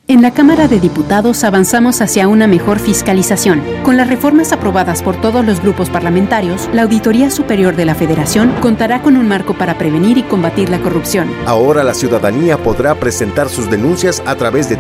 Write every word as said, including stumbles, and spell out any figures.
En la Cámara de Diputados avanzamos hacia una mejor fiscalización. Con las reformas aprobadas por todos los grupos parlamentarios, la Auditoría Superior de la Federación contará con un marco para prevenir y combatir la corrupción. Ahora la ciudadanía podrá presentar sus denuncias a través de